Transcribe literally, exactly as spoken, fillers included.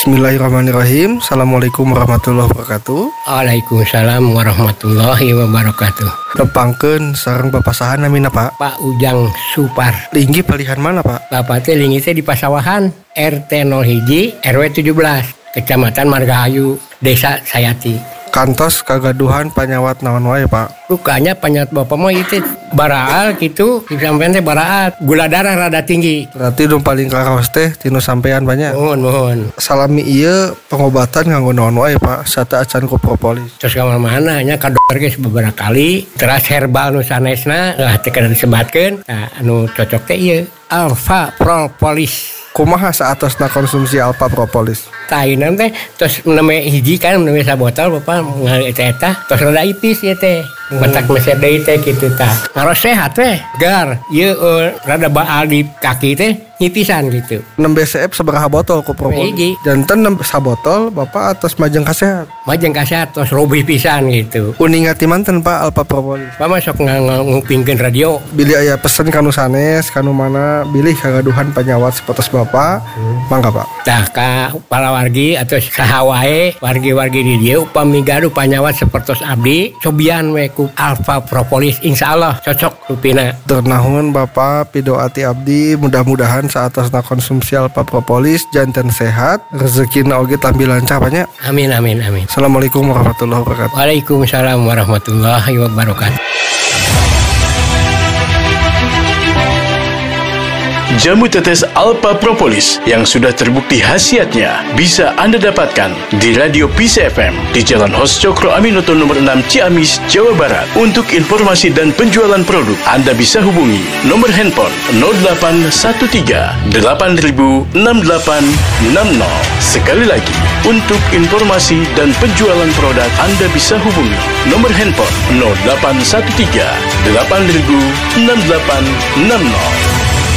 Bismillahirrahmanirrahim. Assalamualaikum warahmatullahi wabarakatuh. Waalaikumsalam warahmatullahi wabarakatuh. Nepangkeun sareng papasahan namina Pak. Pak Ujang Supar. Linggi palihan mana Pak? Bapak teh linggi teh di Pasawahan, R T nol satu, R W tujuh belas, Kecamatan Margahayu, Desa Sayati. Kantos kagaduhan panyawat naon wae Pak? Rukanya panyawat bapak mah itu baraal gitu, sampean teh baraal, gula darah rada tinggi. Berarti nu paling karaos teh tinu sampean banyak. Mohon mohon. Salami ieu pengobatan nganggo naon wae Pak? Sata acan ku propolis. Terus ka mana nya ka dokter geus beberapa kali, terus herbal nu sanesna lah teh kada disebatkeun. Nah, anu cocok teh ieu Alpha Propolis. Kumaha saatosna konsumsi Alpha Propolis? Tainan teh tos neme hiji kan neme sabotol bapak ngali eta tos rada ipis ya teh. Matak meser deui teh kitu tah. Ngaros sehat teh, gar. Ieu uh, rada baal di kaki teh nyipisan gitu. enam B C F sabaraha botol ku propolis? Hiji. Janten enam sabotol Bapak atas majeng kasehat. Majeng kasehat tos robih pisan gitu. Uning ati manten Pak Alpha Propolis. Bapak sok ngupingkeun radio. Bilih aya pesen kanu sanes kanu mana bilih kagaduhan panyawat sapotos Bapak. Hmm. Mangga Pak. Tah ka para wargi atau saha wae wargi-wargi di dieu upami gaduh panyawat sapertos abdi cobian we ku Alpha Propolis insyaallah cocok rupina. Ternahun Bapak pidoati abdi mudah-mudahan saatosna konsumsi Alpha Propolis janten sehat rezekina oge tambil lancar banyak. Amin amin amin. Assalamualaikum warahmatullahi wabarakatuh. Waalaikumsalam warahmatullahi wabarakatuh. Jamu tetes Alpha Propolis yang sudah terbukti khasiatnya bisa Anda dapatkan di Radio P C F M di Jalan Hos Cokro Aminoto nomor enam Ciamis, Jawa Barat. Untuk informasi dan penjualan produk, Anda bisa hubungi nomor handphone nol delapan satu tiga delapan nol enam delapan enam nol. Sekali lagi, untuk informasi dan penjualan produk, Anda bisa hubungi nomor handphone nol delapan satu tiga delapan nol enam delapan enam nol.